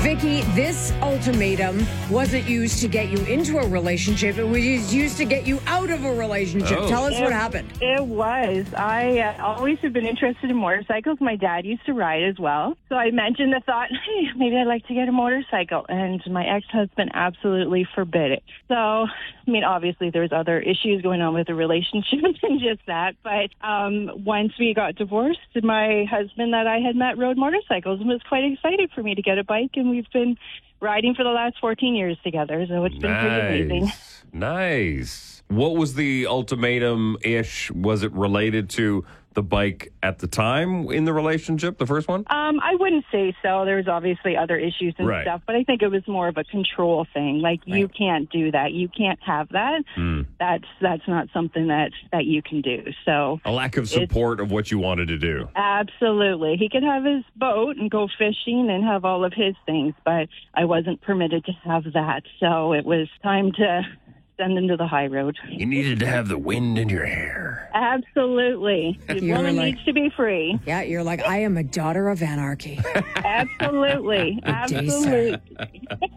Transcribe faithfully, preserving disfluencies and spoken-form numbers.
Vicky, this ultimatum wasn't used to get you into a relationship. It was used to get you out of a relationship. Oh. Tell us It- what happened. It was. I uh, always have been interested in motorcycles. My dad used to ride as well. So I mentioned the thought, hey, maybe I'd like to get a motorcycle. And my ex-husband absolutely forbid it. So, I mean, obviously there's other issues going on with the relationship than just that. But um, once we got divorced, my husband that I had met rode motorcycles and was quite excited for me to get a bike. And we've been riding for the last fourteen years together. So it's been pretty amazing. Nice. Nice. What was the ultimatum-ish? Was it related to the bike at the time in the relationship, the first one? Um, I wouldn't say so. There was obviously other issues and Right. stuff, but I think it was more of a control thing. Like, you Right. can't do that. You can't have that. Mm. That's that's not something that, that you can do. So, A lack of support of what you wanted to do. absolutely. He could have his boat and go fishing and have all of his things, but I wasn't permitted to have that. So it was time to send him to the high road. You needed to have the wind in your hair. Absolutely. The You were woman like- needs to be free. Yeah, you're like, I am a daughter of anarchy. Absolutely. Good day, sir. Absolutely.